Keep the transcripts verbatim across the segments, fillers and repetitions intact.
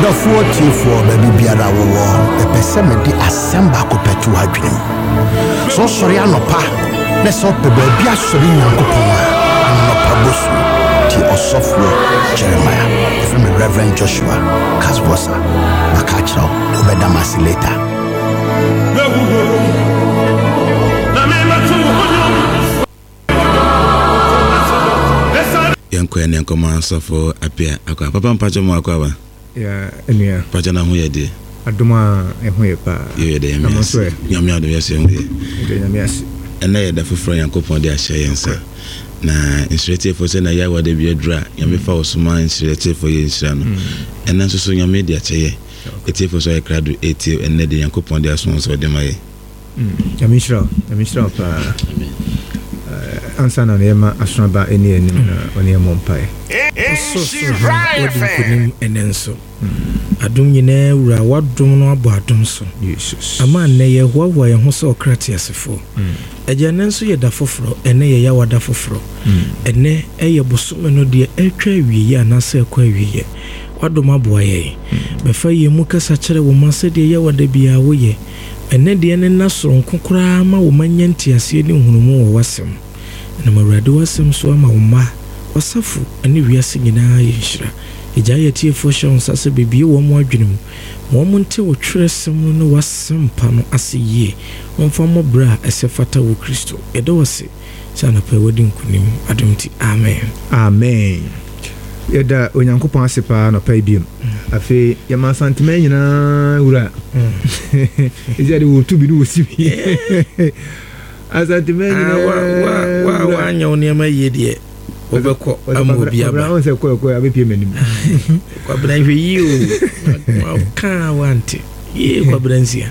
Adofo tifo baby biara wo e pese me di asemba ko petu adwenem so sori anopa na so pe baby asori nyankopon anopa bosu ti osofo Jeremiah from Reverend Joshua Kasbosa makachro obeda masileta yanko ene nkoma sofo apia akwa papa mpacho mo akwa ba ya enia pacho na ho yede adoma eho ye pa ye de yemi yemi ado yesi ho ye de yemi asi ena ye da foforo yankopon de ahye yensa na initiative for say na ya wade bi adura yemi fa osuma initiative for ye insira no ena so so yemi de ache eti for so ye krado eti ena de yankopon de aso so de maye yemi shira yemi shira pa ansana na yema asraba eni eni na oni emompai so so wadi kunim enenso adum nyina wura wadum no abo adum so Jesus ama na ye hwawa ye ho so okrati asefo eje nenso ye da foforo ene ye ya wada foforo ene eye bosome no de etwa wiye anase ekwa wiye wadum abo aye befa ye mu kasa kire wo mase de ye wada bia wo ye ene de ne nasoro nkokora ma wo manyanti ase ni hunumu wo wasem na mawrade wasem so ama wo ma wasafu ani wiase nyina ye nhira eja ye tie fo hye onsase bebie wo mo adwenem mo mo nte wo twerɛsem no wasempa no ase yie wonfa mo bra esefata wo Kristo edo wase sana pa wodi nkunim adomti amen amen yeda onyankopon asepa no pa biem afi ya ma santime nyina wura eja de wo tubi no wosibi asantime nyina wa wa wa anya oniema yedie obeko amobi aba on se ko ko abepie menim kwa bra hwe yi o ka wanti ye kwa bransia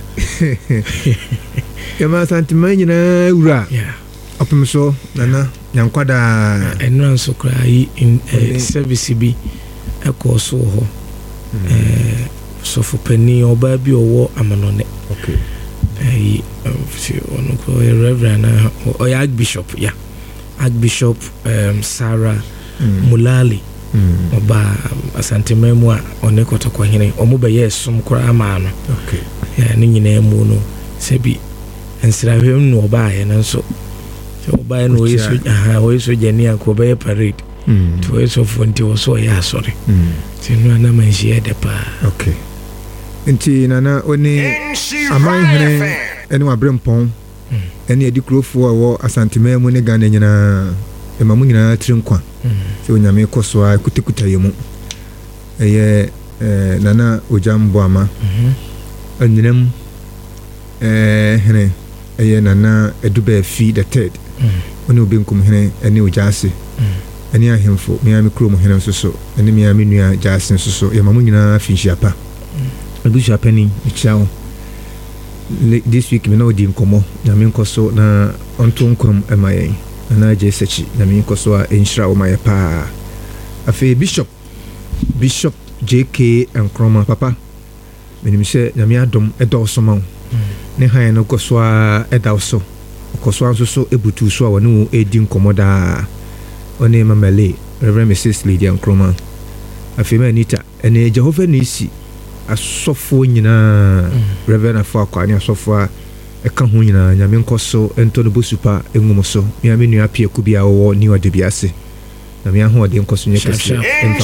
ya ma santime nyina wura yeah opemso nana nyankwada enran so kra yi in service bi ekoso ho eh so for penny oba bi owo amanone okay eh si ono ko reverend o archbishop yeah archbishop um, Sarah mm. Mulali mm. oba asante memu a one kotoko hene omo be yesum kora ama no okay ya ni nyina emu no sebi ensira hwem no oba ye nso so oba ye no yesu aha o yesu jeni akọ be parade mm. to yesu fonti wo so ya sorry mm. tinu na manjie de pa okay nti nana oni aman hene eni wa brempon eni edi krofo awo asantime mu ne Ghana nyina emamu nyina trinkwa se onyame koso a kutikuta yemu eye eh nana ojambo ama anyinem eh hene eye nana edube fi the third oni obi nkum hene eni ojase eni ahemfo miami krom hene soso eni miami nua jase soso emamu nyina finshiapa abuja penny chiao this week me no di nkomo na me nkoso na onto nkrom emayen na je sechi na me nkoso a enhira o maye pa afi bishop bishop J K Nkroma papa menim se na me adom edo so ma ne han no koso a edaw so koso anso so ebutu so a wonu edi nkomo da one mamale Reverend Missus Lydia Nkroma afi me Anita ene Jehovah nisi asofo nyina mm. Reverend afọ akwani asofo a eka ho nyina nyame nkoso ento no bosupa enwum so nyame nua pie kubia wo ni wade biase na me ho de nkoso nye kese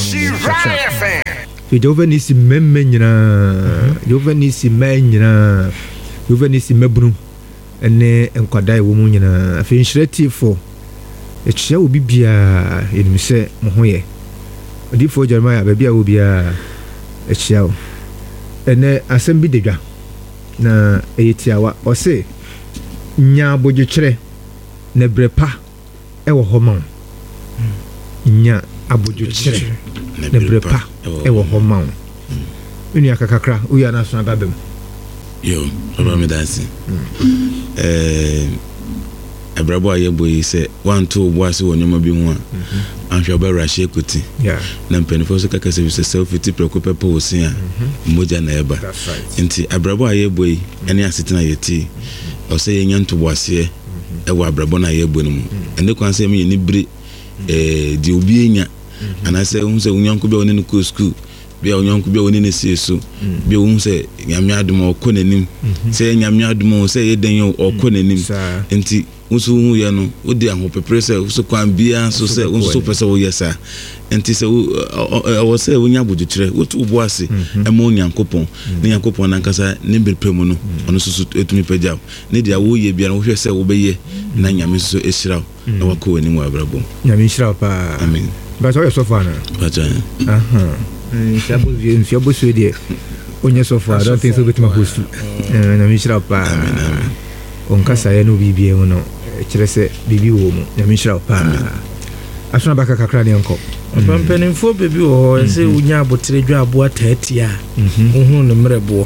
fe Jehovah nisi memme nyina Jehovah nisi me nyina Jehovah nisi mebunu ene enkwada wo mu nyina afi nhyiratifo ekyia obi bia enimse mo ho ye odifo Jeremiah ba bia wo bia ekyia wo ene asem bi dedwa na eyetiawa ose nya abodwekere na brepa ewo homa nya abodwekere na brepa ewo homa uni akakakra uya na so ababem yo baba me dance eh abrabo ayeboyi se one two boase wonyoma bi ho a ahwe obera shekuti yeah na mpenifo so kaka se selfie ti preocupa posin a moja na eba nti abrabo ayeboyi ene asetina yeti o se yenya nto boase ewo abrabo na ayebo no mu ene kwan se me ni bri eh di obi enya ana se hu se unyanko be oni no school bia onyonko bia woni ne sie so bia wo sɛ nyame adom ɔkɔ nanim sɛ nyame adom sɛ yɛden ɔkɔ nanim enti usu hu ya no odi ahopepere sɛ usu kwan bia so sɛ usu pɛ sɛ wo yesa enti sɛ wo sɛ wonya bodukyerɛ wotu bo ase ɛma onyankopɔn ne yankopɔn nankasa ne berepɛ mu no ɔno so etumi pagyaw ne dia wo ye bia no hwɛ sɛ wo bɛyɛ na nyame so ehyiraw na wakɔ wani mu abrabom nyame hyiraw pa amen ba so so fa na ba ja aha nsiabo nsiabo so die onye so fa I don't think so betima hostu nyame hyiraw pa amen amen onkasa ya no bibie mu no kyerɛ sɛ bibi wɔ mu nyame hyiraw pa asona baka kakra ne nkɔ pampanimfo bebi wɔ hɔ sɛ wonya abotere dwa aboa taatia wohu no mmerɛboɔ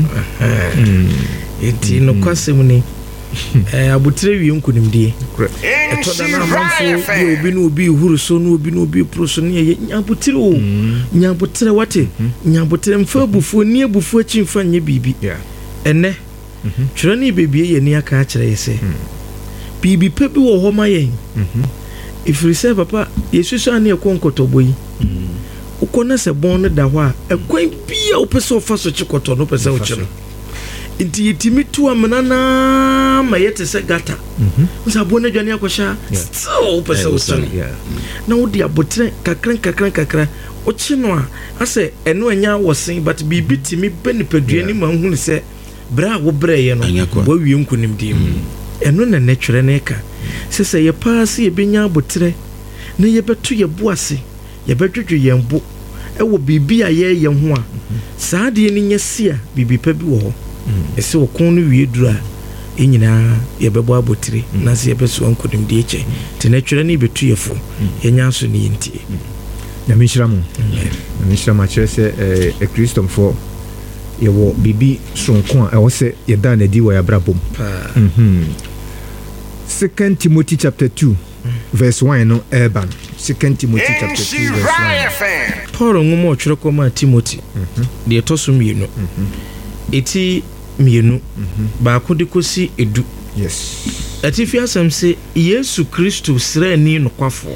enti no kwasɛm ni abotere wie nkonimdie ɛtɔ da na amanfo bi obi no obi huru so no obi no obi pro so ne nya abotere o nya abotere wate nya abotere mfa bufuo ni abufuo akyi mfa nye bibi ɛnɛ twerɛ ne bebie yɛ ni aka kyerɛ yɛ sɛ bibi pe bi wɔ hɔ ma yɛn ifiri sɛ papa yesusu ane ɛkɔ nkɔtɔbɔ yi wokɔ na sɛ bɔn no da hɔ a ɛkwan bia wopɛ sɛ wofa so kye kɔtɔ no wopɛ sɛ wokye no nti yɛtumi to amena na ma yɛte sɛ gata wo sɛ aboɔ no adwane akɔhyɛ still wopɛ sɛ wokye no na wode abotere kakra kakra kakra wokye no a asɛ ɛno anya wɔ sen but biribi tumi bɛ nipadua ni ma hunu sɛ berɛ a wobrɛeɛ no woawie nkonimdie mu ɛno na nɛtwerɛ ne ka sɛ sɛ yɛ paa sɛ yɛbɛnya abotere na yɛbɛto yɛ bo ase yɛbɛdwodwo yɛn bo ɛwɔ biribi a yɛyɛ ho a saa deɛ no nya si a biribi pa bi wɔ hɔ ɛsɛ wɔkɔn no wie duru a ɛnyinaa yɛbɛbɔ abotere na sɛ yɛbɛsoa nkonimdie kyɛ nti nɛtwerɛ ne yɛbɛto yɛfo yɛnya so ne yɛntie nyame hyira mo nyame hyira mo akyerɛ sɛ ɛkristomfoɔ yɛwɔ biribi sonko a ɛwɔ sɛ yɛda n'adi wɔ yɛabrabɔ mu Second Timothy chapter two verse one no ɛɛba no Second Timothy chapter two verse one Paul ngomo ɔtwerɛ kɔma Timothy deɛ ɛtɔ so mmienu eti mmienu baako de kɔsi edu yes ɛti fi asɛm sɛ Yesu Kristo srɛni nokwafoɔ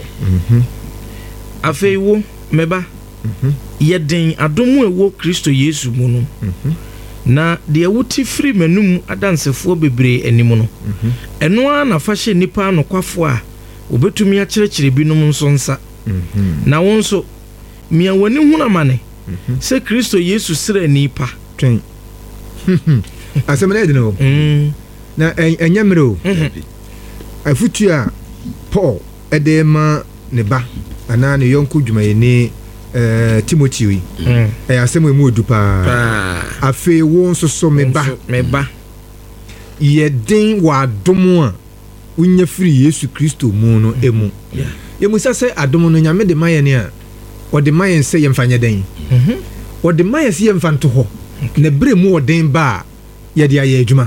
afei wo meba yɛden adomu ɛwɔ Kristo Yesu mu no na deɛ wuti firi manum adansefoɔ bebree anim no ɛno a na fa hyɛ nipa nokwafoɔ a obetumi akyerɛkyerɛ binom nso nsa na wɔn nso mia wani huna mane sɛ Kristo Yesu srɛ nipa twɛn asɛm na ɛde no na ɛnyɛ mmerɛ o afutu a Paul ɛde ma ne ba anaa ne yɔnko dwumayɛni Uh, Timothy yi ɛyɛ asɛm emu odu paa afei wo nso so meba meba yɛden wɔ adom a wonya firi Yesu Kristo mu no emu yɛmu sɛ sɛ adom no nyame de ma yɛn a ɔde ma yɛn sɛ yɛmfa nyɛ den ɔde ma yɛn sɛ yɛmfa nto hɔ na bere mu ɔden ba a yɛde ayɛ adwuma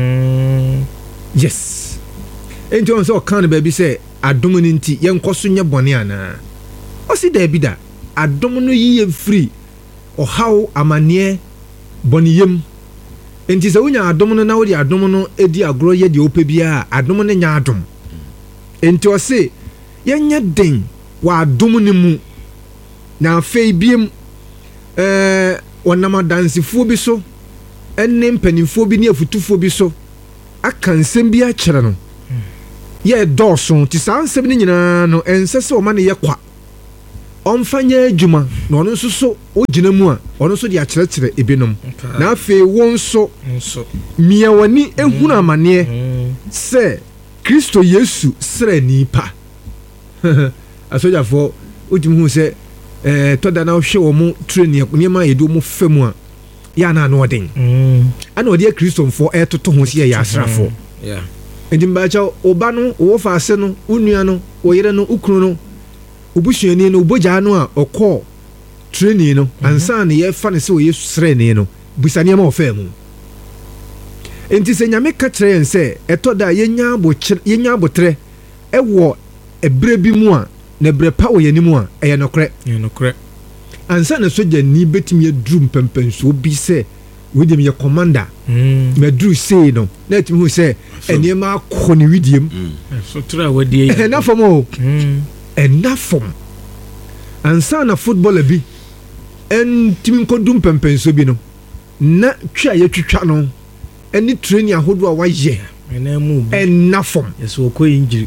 yes enti ɔn sɛ ɔka no baabi sɛ adom no nti yɛnkɔ so nyɛ bɔne anaa ɔsi daabi da adom no yiye free ɔhaw amaneɛ bɔneyam enti sɛ wonya adom no na wode adom no edi agorɔ yɛ deɛ wopɛ biara adom no nya adom enti ɔse yɛnyɛ den wɔ adom no mu na afei biem ɛɛ wɔnam adansefoɔ bi so ɛne mpanimfoɔ bi ne afutufoɔ bi so aka nsɛm bi akyerɛ no yɛ dɔɔso ti saa nsɛm no nyinaa no ɛnsɛ sɛ ɔma ne yɛ kwa ɔmfa nyɛ adwuma na ɔno nso so ogyina mu a ɔno nso de akyerɛkyerɛ ebinom na afei wɔn nso mia wani ehunu amaneɛ sɛ Kristo Yesu srɛ nipa asogyafoɔ ogyina hu sɛ ɛɛ tɔda na ɔhwɛ wɔn training nneɛma a yɛde wɔn fɛ mu a yɛ ana ano ɔden ana ɔde Kristomfoɔ ɛɛtoto ho si yɛ asrafoɔ nti mbaakyɛw ɔba no ɔwɔ faase no onua no ɔyere no ukunu no obusuani no obogya no a ɔkɔ training no ansa ne yɛfa ne sɛ ɔyɛ srɛni no busa nneɛma ɔfɛ mu enti sɛ nyame ka kyerɛ yɛn sɛ ɛtɔ da yɛnya abokyerɛ yɛnya abotrɛ ɛwɔ ɛbrɛ bi mu a na ɛbrɛ pa wɔ yɛn mu a ɛyɛ nokorɛ ɛyɛ nokorɛ ansa na sogya ni betumi aduru mpɛmpɛnsuo bi sɛ wɔde mi yɛ commander maduru sei no na ɛtumi hu sɛ nneɛma akɔ ne widiem so tura wadie ɛhɛ na fam o ɛna fam ansa na footballer bi ɛntimi nkɔdum pɛmpɛnso bi no na twa a yɛtwitwa no ɛne training ahodoɔ a wayɛ ɛna fam yɛsɛ ɔkɔ injury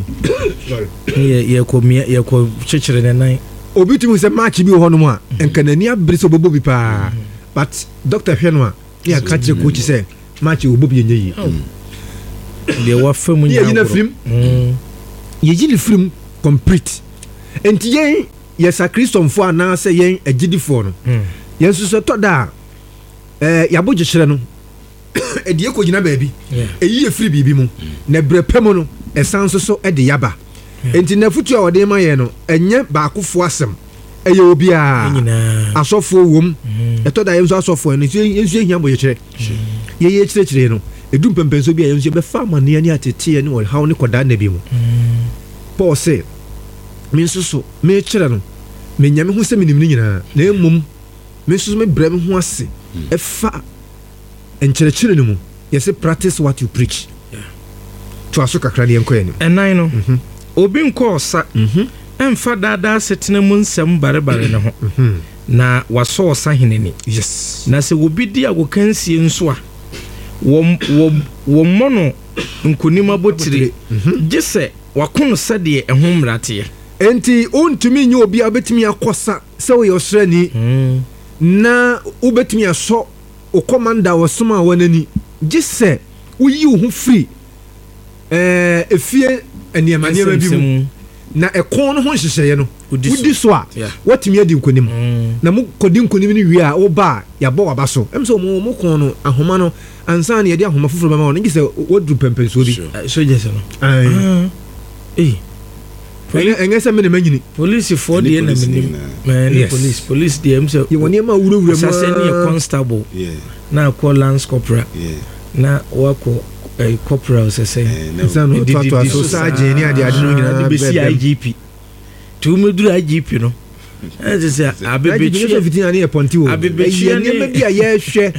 yɛkɔ yɛkɔ kyekyere ne nan obi tumi sɛ match bi wɔ hɔ nom a ɛnka n'ani abere sɛ ɔbɛbɔ bi paa but doctor hwɛ no a ne yɛka kyerɛ coach sɛ match wɔbɔ bi yɛnyɛ yi deɛ wafa mu yɛyi no firim yɛyi no firim complete enti yɛn yɛsa kristɔmfoɔ anaasɛ yɛn agyidifoɔ no yɛn nso sɛ tɔ da a yɛabɔ gyekyerɛ no ɛde yɛ kɔgyina baabi ɛyi yɛ firi biribi mu na berɛ pɛ mu no ɛsan nso so ɛde yaba enti nafutu a wɔde ma yɛn no ɛnyɛ baakofoɔ asɛm ɛyɛ obiara asɔfoɔ wom ɛtɔ da yɛn nso asɔfoɔ no yɛn nso yɛhia bɔ gyekyerɛ yɛyɛ kyerɛkyerɛ no ɛdu mpɛmpɛnso bi a yɛn nso yɛbɛfa amanneɛ ne ateteɛ ne ɔhaw ne kɔdaa nna bi mu paul sɛ me nso so mekyerɛ no menya me ho sɛ menim no nyinaa na mmom me nso so mebrɛ me ho ase ɛfa nkyerɛkyerɛ no mu yɛsɛ practice what you preach to aso kakra ne yɛnkɔ yɛnim ɛnan no obi nkɔ ɔsa ɛmfa daadaa setena mu nsɛm barebare ne ho na wasɔ ɔsa heneni yes na sɛ obi di agokansie nso a wɔmmɔ no nkonim abɔtire gye sɛ wakono sɛdeɛ ɛho mmarateɛ enti wontumi nyɛ obi a wobɛtumi akɔsa sɛ woyɛ ɔsrani na wobɛtumi asɔ wo kɔmanda wɔsom a wɔnani gye sɛ woyi wo ho firi ɛfie nneɛma nneɛma bi mu na ɛkɔn no ho nhyehyɛeɛ no wodi so a watumi adi nkonim na mokɔdi nkonim no wie a woba a yɛabɔ waba so ɛm sɛ mo kɔn no ahoma no ansa na yɛde ahoma foforɔ bɛma wo no gye sɛ woaduru pɛmpɛnsuo bi sogye sɛ no ɛnyɛ sɛ mene manyini policefoɔ deɛ na menim police police deɛ m sɛ yɛwɔ nneɛma wurawura mu asasɛ ne yɛ constable na akɔ lance corporal na wakɔ corporal sɛ sɛ ɛsa no toatoa so saa gyee ne ade ade no nyinaa bɛsi I G P nti womɛduru I G P no ɛte sɛ abɛbɛtua fitina ne yɛ pɔnte wɔ abɛbɛtua nneɛma bi a yɛhwɛ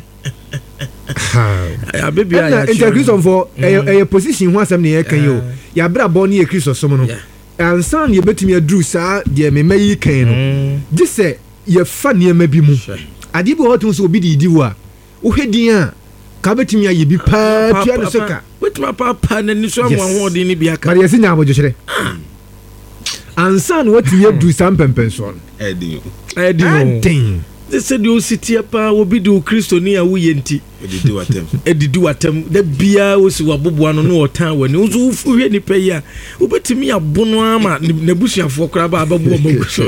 abɛbia ɛna interchristɔnfoɔ ɛyɛ position ho asɛm ne yɛka yi o yɛabrabɔ ne yɛ kristɔsom no ansa na yɛbɛtumi aduru saa deɛ mema yi kan no gye sɛ yɛfa nneɛma bi mu adeɛ bi wɔ hɔtom sɛ obi de di wo a wohwɛ din a ka bɛtumi ayɛ bi paa tua no so ka wɛtumi apaapa n'ani so ama ahoɔden no bi aka made yɛsɛ nya abɔdwokyerɛ ansa na watumi aduru saa mpɛmpɛnsoɔ no ɛden de sɛ deɛ ɔsitiɛ paa obi de wo kristoni a woyɛ nti ɛdidi watam da biaa wosi waboboa no ne ɔtan w'ani wo nso wohwɛ nnipa yi a wobɛtumi abo no ama n'abusuafoɔ koraa ba abɛboa magu so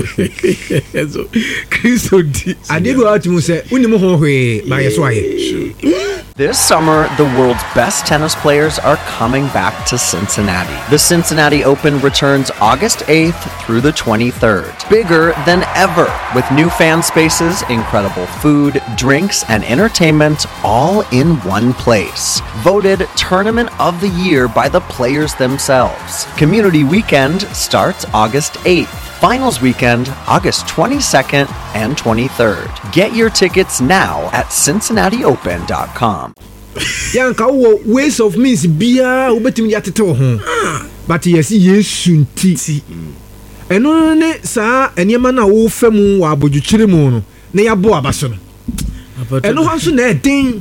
kristo nti adeɛ bi wɔatumi sɛ wonim ho hwee ma yɛ so ayɛ. This summer, the world's best tennis players are coming back to Cincinnati. The Cincinnati Open returns August eighth through the twenty-third. Bigger than ever, with new fan spaces, incredible food, drinks, and entertainment all in one place. Voted Tournament of the Year by the players themselves. Community Weekend starts August eighth. Finals weekend, August twenty-second and twenty-third. Get your tickets now at cincinnati open dot com. Yanka wo ways of means bia wobetimi yatete wo ho. But yes Yesu nti. Eno ne saa enema na wo famu wa abodwukyire mu no. Na yabo abaso no. Eno hanso na edin.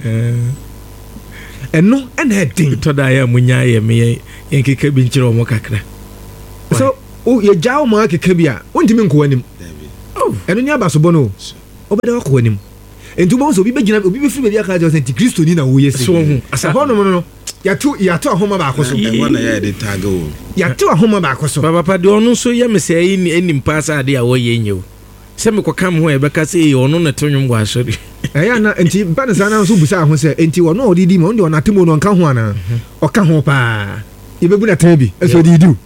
Eno ena edin. Toda ya munya ye me yenkeka bi nkyere wo kakra. So o ye jaw ma keka bi a wontimi nko anim oh eno ni abaso bono obeda ko anim enti bo so obi begina obi be firi be aka just enti kristo ni na wo yesi so hu asa ho no no ya to ya to ahoma ba akoso e wona ya de tag o ya to ahoma ba akoso baba pa de onu so ye me se yi ni enim pa sa de a wo ye nyew se me kokam ho e be ka se e onu na tonwum gwa asori eh ya na enti ba ne sana so busa ho se enti wono odidi ma onde ona temo no nka ho ana o ka ho pa ye bebu na tan bi eso di di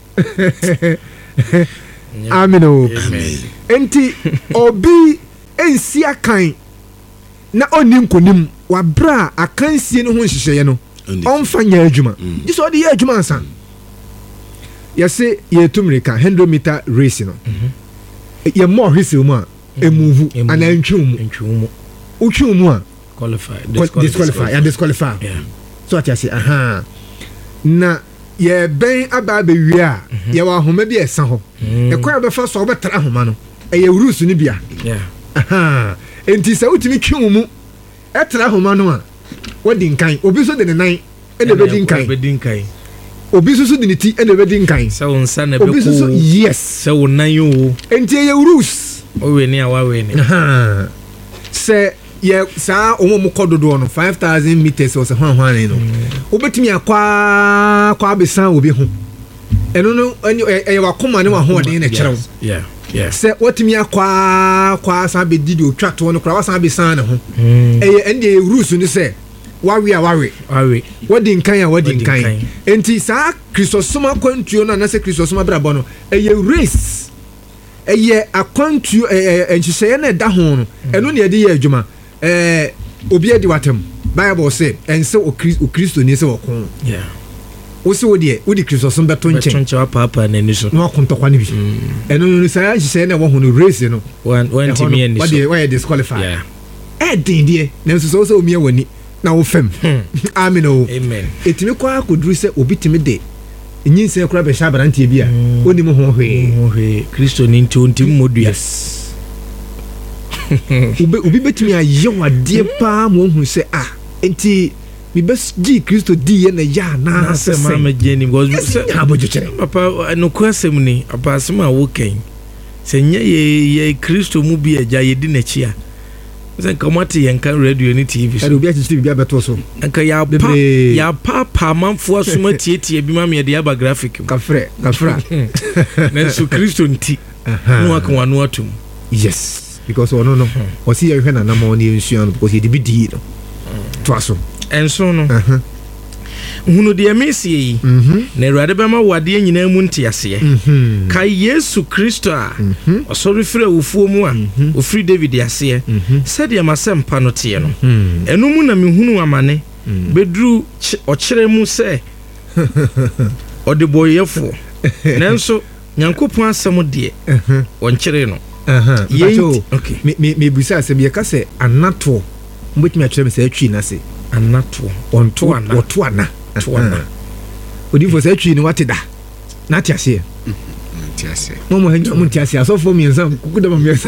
Amen. Amen. Enti obi ensi akan na onim konim wabra akansie no ho nhyehyeye no onfa nya adwuma ji so de ye adwuma ansan yese ye tumrika one hundred meter race no ye mo hwese mu a emuvu ana ntwum ntwum utwum mu a qualify disqualify ya disqualify so ati ase aha na ye ben aba be wi a ye wa homa bi esa ho e kwa be fa so be tra homa no e ye rusu ni bia aha enti sɛ wotumi twe wo mu ɛtra homa no a wadi nkan obi so de ne nan ɛna bɛdi nkan bɛdi nkan obi so so de ne ti ɛna bɛdi nkan sɛ wo nsa na obi so so bɛko yes sɛ wo nan yo wo enti ɛyɛ rules wowe ne a wawe ne aha sɛ yɛ saa ɔmo mo kɔ dodoɔ no five thousand meters ɔsɛ hwan hwan ne no wobɛtumi akɔ akɔ abesan obi ho ɛno no ɛyɛ wakoma ne wahoɔden na kyerɛ wo yeah yeah sɛ watumi akɔ akɔ asan bɛdi de otwa toɔ no koraa wasan abesan ne ho ɛyɛ ɛne deɛ rules no sɛ wawe a wawe wawe wadi nkan a wadi nkan enti saa kristosoma akwantuo no anasɛ kristosoma brabɔ no ɛyɛ race ɛyɛ akwantuo ɛɛ nhyehyɛeɛ na ɛda ho no ɛno ne yɛde yɛ adwuma ɛɛ obi adi watam bible sɛ ɛnsɛ okristo ni sɛ wɔko yeah wosi wo deɛ wodi kristosoma bɛto nkyɛn bɛto nkyɛn wapaapa n'ani so na wakontɔkwa no bi ɛno no saa nhyehyɛeɛ na ɛwɔ ho no race no wantimi ani so wɔde wɔyɛ disqualify yeah ɛɛden deɛ nanso sɛ wo sɛ omiɛ w'ani na wo fam amen o amen ɛtumi kɔ akɔduru sɛ obi tumi de nyinsɛn koraa bɛhyɛ aberanteɛ bi a ɔnim ho hwee ho hwee kristo ni nti ɔntim mmɔdua obi bɛtumi ayɛ wadeɛ paa ma ɔhu sɛ a enti mebɛgye kristo diiɛ na yɛ anaa sɛ ma magye nim sɛ abɔdwokyerɛ papa nokɔ asɛm ni apa asɛm a wokɛn sɛ nyɛ yɛ kristo mu bi agya yɛdi n'akyi a sɛ nka mate yɛnka radio ne tv so obi akyekyere biribi abɛto so nka yɛapa pa amanfoɔ asoma tietie bi ma meyɛde aba graphic mu kafrɛ kafra nanso kristo nti ne waka wano atom yes because ɔno no ɔse yɛhwɛ nanama ne yɛnsua no because yɛde bi dii no toa so ɛnso no hunu deɛ mesie yi na awurade bɛma wadeɛ nyinaa mu nteaseɛ ka yesu kristo a ɔsɔre firi awufuo mu a ofiri david aseɛ sɛdeɛ masɛmpa no teɛ no ɛno mu na mehunu amane bɛduru ɔkyerɛ mu sɛ ɔde bɔyɛfoɔ nanso nyankopɔn asɛm deɛ ɔnkyere no mebusa sɛ biyɛka sɛ anatoɔ mbɛtumi akyerɛ me sɛ atwi no ase anatoɔ ɔnto ana ɔto ana to ana odifo sɛ atwi no wate da na ate aseɛ mɔmɔ hɛnyɛ mo nte aseɛ asɔfoɔ mmiɛnsa kukudama mmiɛnsa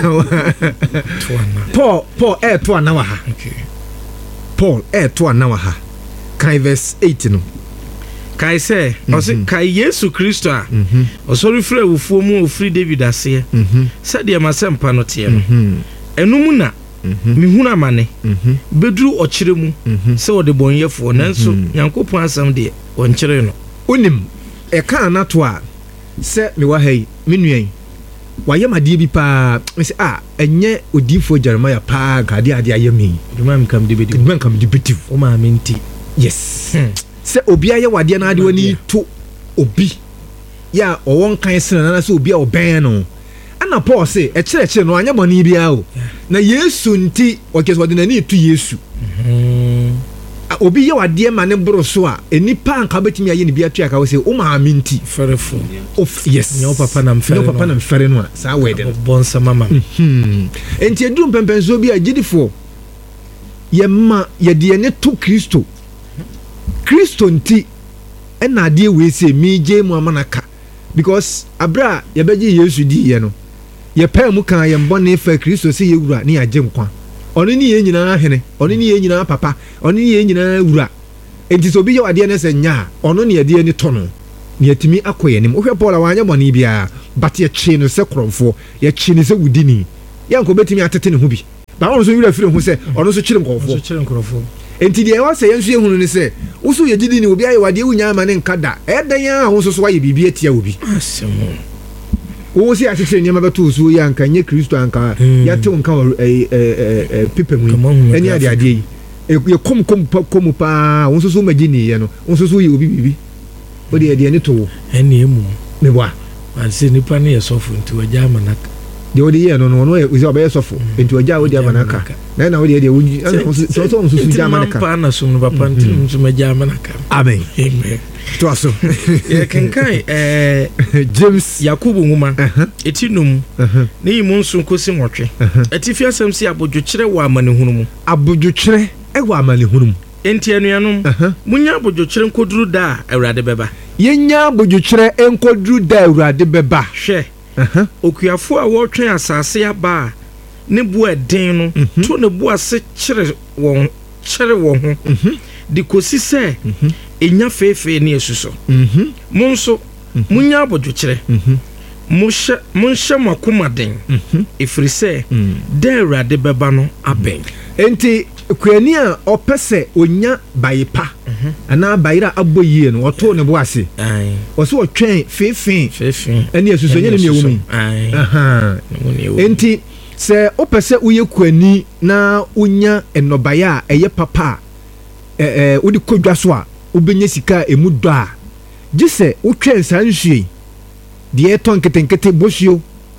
paul paul ɛɛto ana wɔ ha paul ɛɛto ana wɔ ha kan verse eight no kae sɛ ɔse kae yesu kristo a ɔsɔre firi awufuo mu a ɔfiri david aseɛ sɛdeɛ masɛmpa no teɛ no ɛno mu na mehunu amane bɛduru ɔkyerɛ mu sɛ ɔde bɔnyɛfoɔ nanso nyankopɔn asɛm deɛ ɔnkyere no wonim ɛka anato a sɛ mewɔ ha yi me nuan wayɛ madeɛ bi paa mesɛ a ɛnyɛ odiifoɔ jeremia paa nkadeɛ adeɛ ayɛ me duma nkamde bɛdi duma nkamde bɛdi wo maame nti yes sɛ obi ayɛ wadeɛ no adeɛ wani to obi yɛ a ɔwɔ nkan sene nana sɛ obi a ɔbɛn no ana paul se ɛkyerɛkyerɛ no anyɛ bɔne biara o na yesu nti ɔkɛ sɛ ɔde n'ani to yesu obi yɛ wadeɛ ma ne boro so a enipa anka bɛtumi ayɛ ne bi atua ka wo sɛ wo maame nti fɛrɛfo of yes nyɛ wo papa na mfɛre no nyɛ wo papa na mfɛre no a saa wɛde no bɔnsa mama enti eduru mpɛmpɛnso bi a gyidifoɔ yɛma yɛde yɛne to kristo kristo nti ɛna adeɛ wei sɛ megye mu amanaka because abra yɛbɛgye yesu di yɛ no yɛpɛ mu kan yɛn bɔne fa kristo sɛ yɛwura ne yɛagye nkwa ɔno ne yɛn nyinaa hene ɔno ne yɛn nyinaa papa ɔno ne yɛn nyinaa wura enti sɛ obi yɛ adeɛ no sɛ nya a ɔno ne yɛdeɛ ne tɔ no ne yɛtumi akɔ yɛnim wohwɛ paul a wanyɛ bɔne biara but yɛkye no sɛ korɔmfoɔ yɛkye no sɛ wudini yɛnkɔ bɛtumi atete ne ho bi ba ɔno nso wura firi ho sɛ ɔno nso kyere nkɔmfoɔ enti deɛ ɛwɔ sɛ yɛn nso yɛhunu ne sɛ woso yɛ gyidi ni obi ayɛ wadeɛ wonya ama ne nka da ɛdan a wo nso so wayɛ biribi atia obi wo si akyekyere nneɛma bɛto so yɛ anka nyɛ kristo anka yɛtew nka pepa mu ɛne ade adeɛ yi yɛ kom kom kom paa wo nso so magye ni yɛ no wo nso so yɛ obi biribi wo de yɛ ne to wo ɛne emu me boa anse nipa ne yɛ sɔfo nti wagya ama naka deɛ wode yɛ no no ɔno yɛ sɛ ɔbɛyɛ sɔfo nti wagya wode ama naka na na wode deɛ wonyi sɛ sɛ ɔnso so gya ama naka pa na so no papa nti nso magya ama naka amen amen to aso yɛ kenkan eh James Yakubu nwoma eti num ne yi mu nso kosi nwɔtwe eti fi asɛm si abodwokyerɛ wɔ amanehunu mu abodwokyerɛ ɛwɔ amanehunu mu enti anuanom munya abodwokyerɛ nkoduru da a Awurade bɛba yenya abodwokyerɛ nkoduru da a Awurade bɛba hwɛ okuafo a wɔtwɛn asase aba a ne bu eden no to ne bu ase kyere won kyere won ho de kosi se enya fefe ne asuso mo nso munya abodwo kyere mo hye mo hye makoma den efiri se da awurade beba no aben enti kwani a opese onya bayipa ana bayira aboyie no oto ne bo ase o se otwen fefe fefe ani asuso nya ne ne ewu aha enti se opese uye kwani na unya enobaya eye papa eh eh udi kodwa so a ubenya sika emu do a gise utwen sanhwie de eton ketenkete bosio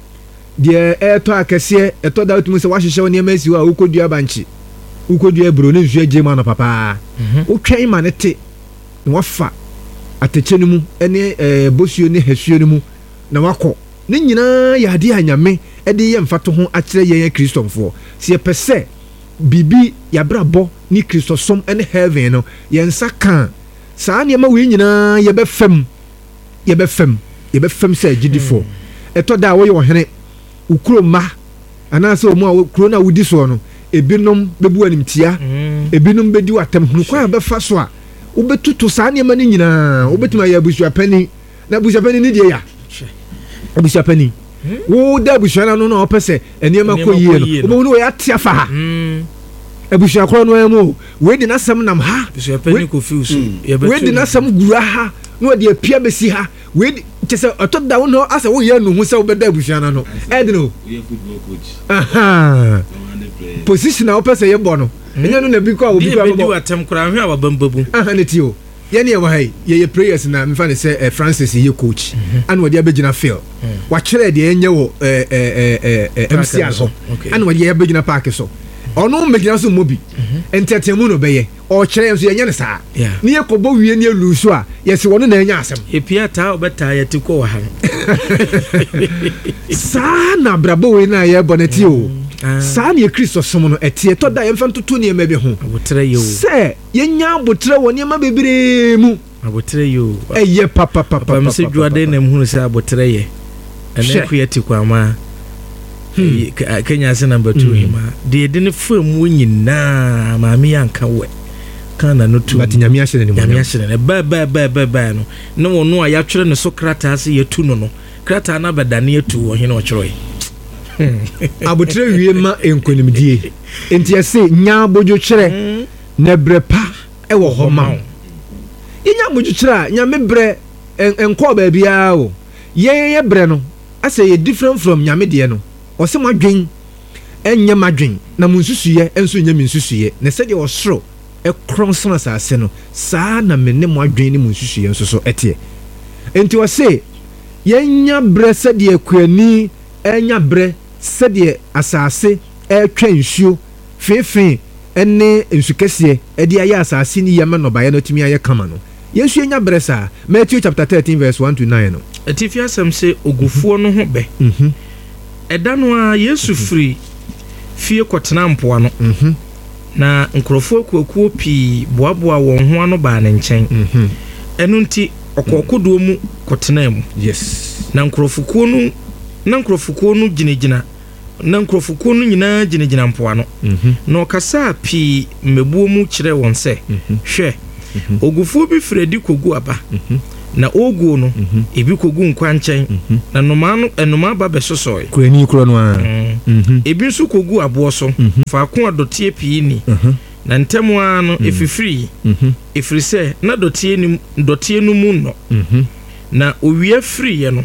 de eto akese eto da utumu se wahyehyɛ woni emasi wa ukodua banchi ukodua bro ne nhwie gye ma no papa utwen ma ne te na wafa ateche no mu ene eh bosio ne hahwie no mu na wakɔ ne nyina ya ade anyame ede ye mfato ho akyerɛ yɛn Kristomfo se ye pese bibi ya brabɔ ni Kristosom ene heaven no yɛn saka saa ne ma we nyina ye bɛfam ye bɛfam ye bɛfam sɛ gidifo eto da wo ye ohene ukuro ma anase omu a ukuro na wudi so no ebinom bebu animtia ebinom bedi watam hunu kwa bɛfa so a wobetutu saa ne ma ne nyina wobetuma ya busuapani na busuapani ni die ya busuapani wo da busuana no na opese eniema ko yie no wo no ya tia fa ha ebusua kro no emo we di na sam nam ha busuapani ko fiu so we di na sam gura ha no de apia besi ha we di chese oto da wo no asa wo ye no hu se wo beda busuana no edno we football coach aha position na opese ye bo no enya no na bi ko wo bi ko bi watem kra hwe abambabu aha ne tio ye ne wa hai ye ye prayers na me fa ne se Francis ye coach and wo de abegina field wa kire de enye wo eh eh eh M C R so and wo de abegina park so ono megina so mobi entertainment no beye o kire enso ye nya ne saa ne ye kobo wie ne elu so a ye se wono na enya asem e pia ta obeta ye ti ko wa ha saa na brabo we na ye boneti o saa ne Kristo som no etie to da ye mfa ntoto ne ma bi ho abotre yo se ye nya abotre wo ne ma bebere mu abotre yo eye papa papa papa se juade na mu se abotre ye ene ku ye ti kwama Kenya se number two hima de de ne fam wo nyina maami yanka we kana no tu bati nyame ahye ne mo nyame ahye ne ba ba ba ba ba no ne wo no a ya twere ne so krata ase ye tu no no krata na badane ye tu wo hene o kyeroi abotre wie ma enkonimdie enti ase nya bojo kyere na brepa e wo ho ma ye nya bojo kyere nya me bre enko ba bia o ye ye bre no ase ye different from nyame de no o se madwen enye madwen na munsusuye enso nya minsusuye na se de osoro e kronson asase no saa na me ne madwen ni munsusuye enso so etie enti o se ye nya bre se de akwani enya bre se de asase e twa nsuo fefe ene nsukese e de aya asase ni yema no baye no timi aye kama no yesu enya bre saa Matthew chapter thirteen verse one to nine no etifia sam se ogufuo no ho be mhm edano a Yesu free fie kotena mpoa no mhm na nkrofo akuakuo pi boaboa won ho ano ba ne nchen mhm enu nti okokodo mu kotena mu yes na nkrofukuo no na nkrofukuo no ginegina na nkrofukuo no nyina ginegina mpoa no mhm na okasa pi mebuo mu kire won se hwe ogufuo bi fredi kogu aba mhm na ogu no ebi kogu nkwa nchen na noma no enoma ba besosoy kwani kro no a ebi nso kogu abo so fa ko adotie pii ni na ntemu a no efifiri efiri se na dotie ni dotie no mu no na owie firi ye no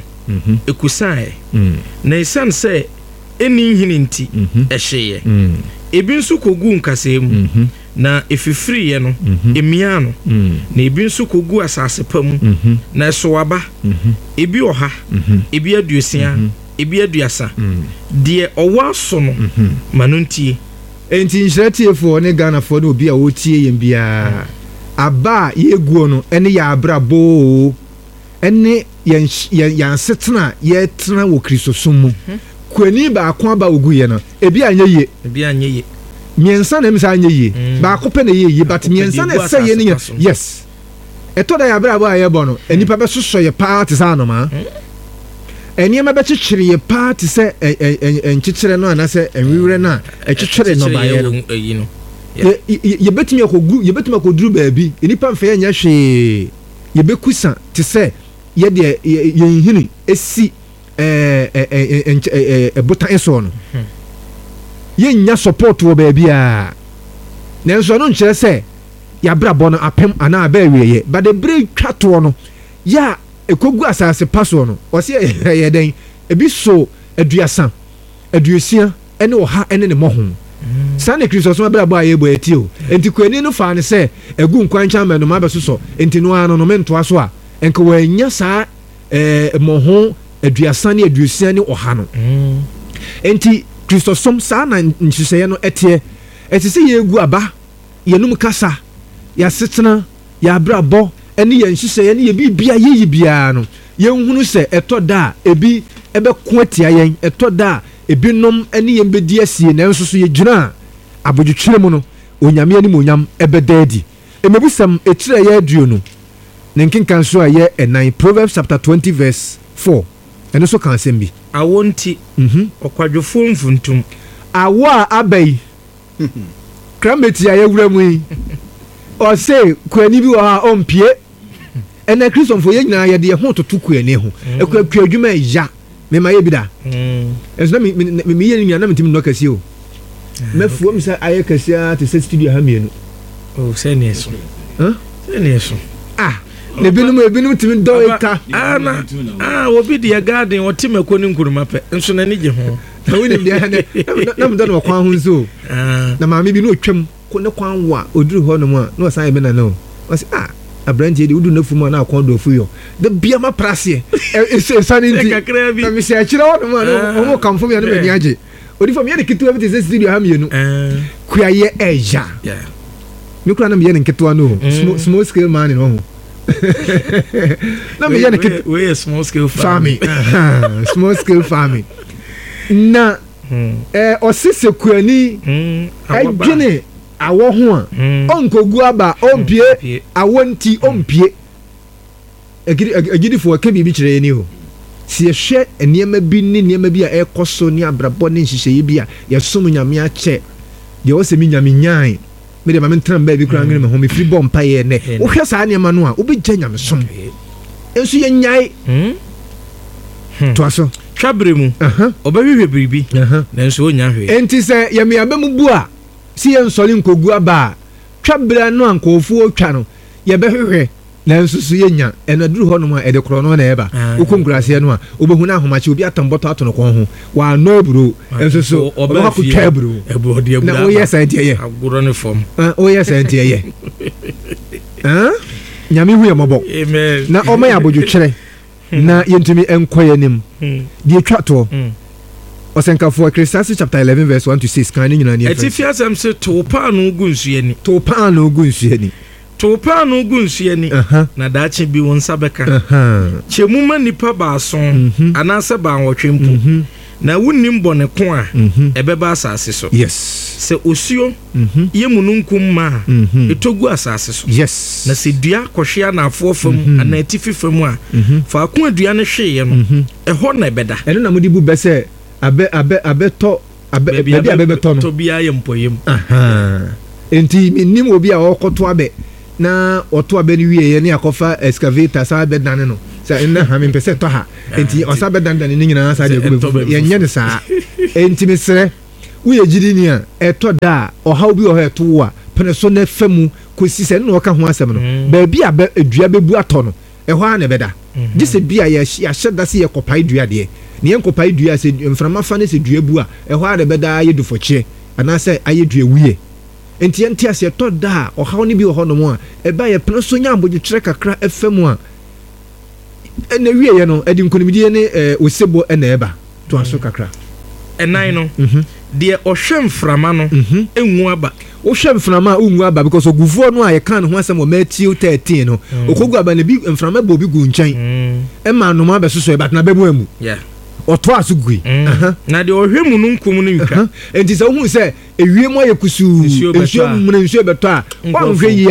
ekusae na isan se eni hini nti ehye ebi nso kogu nkasem na efifiri ye no emia no na ebi nso kogu asase pam na soaba ebi oha ebi aduosia ebi aduasa de owa so no manuntie enti nhyeretiefo ne Ghana fo no obi a wotie yem bia aba yeguo no ene ya abrabo ene yan yan setena ye tena wo Kristosom mu kwani ba akwa ba ogu ye no ebi anya ye ebi anya ye miensa na misa anya ye ba akopɛ na ye ye but miensa na sɛ ye ne yes eto da ya brabo aye bo no enipa be soso ye party sa no ma enema be chichire ye pa te se enchichire no anase enwiwere no a echichire no ba ye no yi no ye betimi akogu ye betimi akoduru baabi enipa mfa ye nya hwe ye bekusa te se ye de ye nhini esi eh eh eh botan so no ye nya support wo baabi a nenso no nkyere se ya brabo no apem ana aba wieye but the break twato no ya ekogu asase paso no o se ye den ebi so aduasa aduosia ene oha ene ne moho sane Kristo so brabo aye bo eti o enti kwani no fa ne se egu nkwancha ma no ma besoso enti no ano no mento aso a enka wanya sa eh moho aduasa ne aduosia ne oha no enti Kristo som sa na nhihye no etie etise ye egu aba yenum kasa ya setena ya brabo ene ye nhihye ye ne ye bibia ye yibia no ye nhunu se etoda ebi ebe ko atia yen etoda ebi nom ene ye bedi asie na nso so ye gyina abodwetwere mu no onyame ani monyam ebe daadi emebusam etire ye aduo no ne nkenkan so aye enan Proverbs chapter twenty verse four ene so kan asem bi awonti mhm okwadwofo mfuntum awo a abai krameti aye wura mu yi o se kwani bi wo ha ompie ene Christopher ye nyina ye de ho totu kwani ho ekwa adwuma ya me ma ye bi da mm enso me me ye nyina na metim no kase o mefuo mi sa aye kase a te studio ha mienu o se ne so huh se ne so ah ne binum ebinum timi do eka ah na ah obi de garden o timako ni nkuruma pe enso na ni je ho na woni de na na do no kwan ho nso ah na ma me bi no twam ko ne kwan wa oduru ho no mu a no san e be na no o se ah abrante de udu na fu mu na akon do fu yo de bia ma prase e se sani nti na mi se akira ho no mu no o mo kan fu mi na me ni age odi fam ye de kitu abi te studio ha mienu eh kuya ye eja yeah mi kura na me ye ne kitu no small scale man no ho na me ye ne kitu we a small scale farming small scale farming na eh osise kuani agene awo ho a onkogu aba ompie awonti ompie agidi agidi fo ka bibi kire ni ho si ehwe eniema bi ni niema bi a ekoso ni abrabo ni nhihye bi a yesom nyame ache de wo se mi nyame nyan me de ma mentram ba bi kura ngene me ho me free bomb pa ye ne wo hwe sa niema no a wo be gya nyame som enso ye nyai to aso twabre mu obahwehwe biribi na enso onya hwe enti se ye me abamu bu a si ye nsoli nkogu aba twabra no ankofu otwa no ye behwehwe na enso so ye nya enaduru ho no ma ede kro no na eba okonkurase no a obehu na ahomache obi atamboto ato no kon ho wa no eburu enso so oba ku twa eburu eburu de eburu na o yes antie ye aguro ne form o yes antie ye ah nyame hu ye mobo amen na o ma ya bodwetwere na yentumi enkoye nim de etwa to Osenkafo Ecclesiastes chapter eleven verse one to six kan ni nyina ni efa eti fiasem se to pa no gu nsuani to pa no gu nsuani to pa no gu nsuani na daache bi won sabeka chemu ma nipa ba ason anase ba nwotwempo na wunnim bone ko a ebeba asase so yes se osuo yemu nunkum ma etogu asase so yes na se dua kohwea na afo fam ana atifi fam a fa ko adua ne hweye no eho na ebeda eno na mudi bu bese abe abe abe to abe abe abe to no to bia ye mpoyem aha enti nim obi a okoto abe na oto abe ni wiye ne akofa excavator sa abe dan no sa enna ha me pese to ha enti osa abe dan dan ni nyina sa de go ye nye ne sa enti mesre wo ye gidi ni a eto da oha obi o ha eto wo a pene so na famu kosi se no ka ho asem no ba bia abe adua bebu ato no eho a na beda gise bia ye ya hyeda se ye kopai dua de ne enkopai dua se mframa fa ne se dua bu a eho a de beda ye dufoche ana se aye dua wiye enti enti ase to da o ha oni bi o ho no mo a e ba ye pno so nya ambodje kire kakra efemu a ene wiye ye no edi nkonimdie ne osebo ene eba to aso kakra enan no de o hwem frama no enwu aba o hwem frama unwu aba because ogufuo no a ye kan ho asem o Matthew thirteen no okogu aba ne bi mframa ba obi gu nchen e ma no ma be soso e bat na bebu emu yeah oto asugui aha na de o hwemu no nkum no wika enti se hu se ewie mo ye kusu ensuo mu na ensuo beto a wa hwe yi a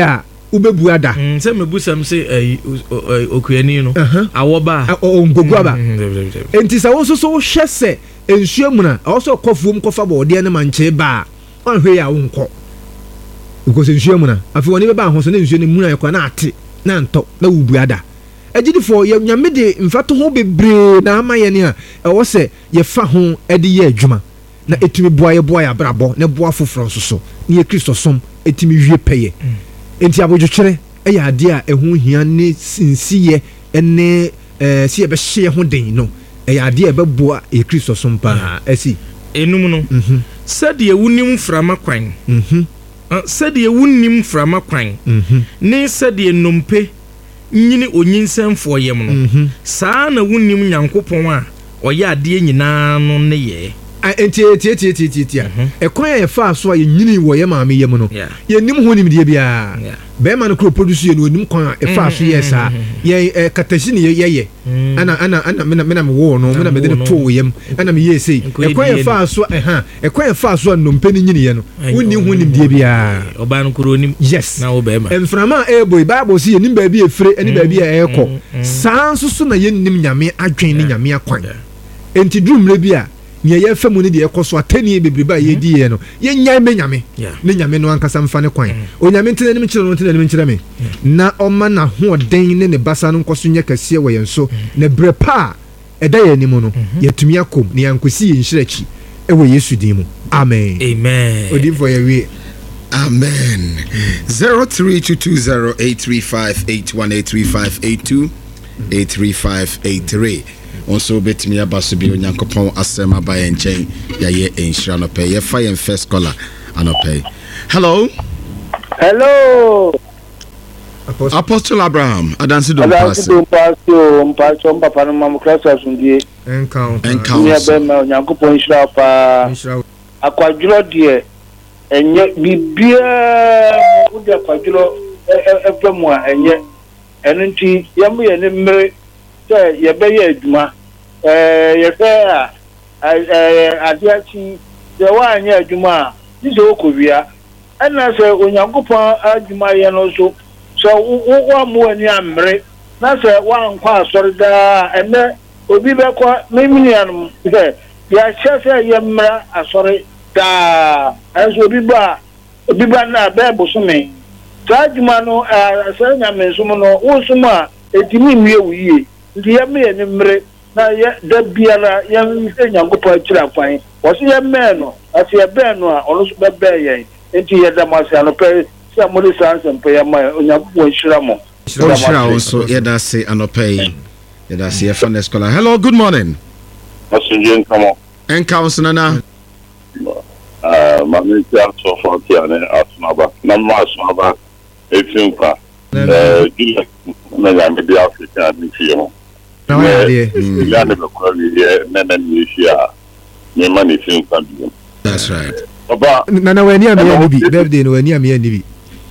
ubebu ada sɛ mebusam sɛ okuani no awɔ ba ongogu aba enti sɛ wo so so hwɛ sɛ ensuo mu na also kɔfuom kɔfa bɔɔdeɛ ne mankyɛ ba ɔnhwɛ ya wo nkɔ because ensuo mu na afi wɔne bɛba ho so ne ensuo ne mu na ɛkɔ na ate na ntɔ na wubu ada agidifo yɛ nyame de mfato ho bebree na ama yɛ ne a ɛwɔ sɛ yɛfa ho ɛde yɛ adwuma na etumi boa yɛ boa yɛ abrabɔ na boa foforɔ nso so ne yɛ Kristo som etumi wie pɛyɛ enti abodwokyerɛ ɛyɛ ade a ɛho hia ne sinsiyɛ ɛne ɛɛ si yɛbɛhyɛ ho den no ɛyɛ ade a ɛbɛboa yɛ Kristo som paa ɛsi enum no sɛdeɛ wonim frama kwan sɛdeɛ wonim frama kwan ne sɛdeɛ nnompe nyini onyinsɛmfoɔ yɛm no saa na wonim Nyankopɔn a ɔyɛ adeɛ nyinaa no ne yɛ enti enti enti enti enti ɛkwan a yɛfa so a yɛnyini wɔ yɛ maame yɛm no yɛnim ho nimdeɛ biara bɛrima no kuro produce yɛ no onim kwan a ɛfa so yɛ saa yɛ katahyi ne yɛyɛ ana ana ana mena mena me wo no mena me de no to yɛm ana me yɛ sei ɛkwan yɛfa so ɛha ɛkwan yɛfa so a nnompe ne nyini yɛ no wonni ho nimdeɛ biara ɔba no kuro nim yes na wo bɛrima mframa a ɛbɔ bible sɛ yɛnim baabi ɛfire ɛne baabi a ɛkɔ saa nso so na yɛnnim nyame adwen ne nyame akwan enti durumre bi a nya yɛ fa mu ne de ɛkɔ so atani bebrebe a yɛdi yɛ no yɛnyan me nyame ne nyame no ankasa mfa ne kwan onyame ntena nim kyerɛ no ntena nim kyerɛ me na ɔma na hoɔden ne ne basa no nkɔ so nyɛ kɛseɛ wɔ yɛn so na brɛ pa a ɛda yɛ anim no yɛtumi akom ne yɛnkɔsi yɛ nhyirɛkyi ɛwɔ Yesu din mu amen amen odimfo yɛwie amen zero three two two zero eight three five eight one eight three five eight two eight three five eight three also betimi abaso bi Onyankopɔn asɛm aba yɛn nkyɛn yɛyɛ enhyira no pɛ yɛfa yɛn first caller anɔpɛ hello hello Apostle, Apostle Abraham adansi do pass do pass o mpacho papa no mam Christ asundie encounter encounter ya be ma Onyankopɔn hyira pa akwadwuro de enye bibia wo de akwadwuro efemu a enye eno nti yɛm yɛ ne mmere sɛ yɛbɛyɛ adwuma eh yɛfɛ a eh adeakyi sɛ waanyɛ adwuma a sɛ okowia ɛna sɛ Onyankopɔn adwuma yɛ no so sɛ wo mo ani amre na sɛ wankɔ asɔre daa ɛnɛ obi bɛkɔ meminianom sɛ yɛahyɛ sɛ yɛmmra asɔre daa ɛnso obi ba obi ba na bɛɛ bosome saa adwuma no sɛ nyame nsom no wo som a ɛtumi nwie wo yie nti yɛmɛ ne mmere na yɛ da biara yɛn sɛ Nyankopɔn akyira kwan wɔso yɛmɛ no ase yɛbɛɛ no a ɔno so bɛbɛɛ yɛn nti yɛda mo ase anɔpɛ sɛ mo de saa nsɛmpa yɛma Onyankopɔn hyira mo hyira wo so yɛda ase anɔpɛ yi yɛda ase yɛfa ne scholar hello good morning Asunje nkamo encounter nana uh mami tia so for tia ne asmaba na mo asmaba etimpa eh gile na ya me dia Africa ni fio na wa de ya ne ko ni ye na na ni fia me ma ni timpa bi that's right baba na na wani am ya ni bi birthday no wani am ya ni bi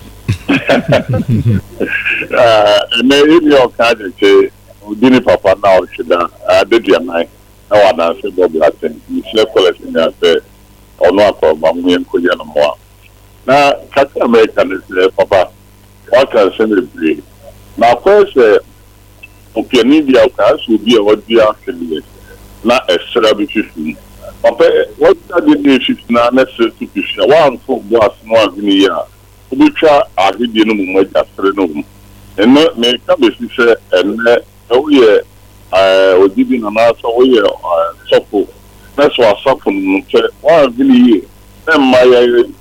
uh me ni o ka de ke udini papa na o shida adedia nai na wa na se do bi aten ni fle collect ni ase ono akọ ba mu en ko ya no mo na kaka America ni se papa wa ka se ni bi na ko se opiani bi aka so bi e wodi afeli na extra bi fifi papa what did they fifi na na se tu fifi wa nfo bo asno agni ya obitwa ahedi no mu ajasre no mu eno me ka be fi se enne o ye eh odibi na na so o ye sofo na so asofo no che wa agni ye na ma ya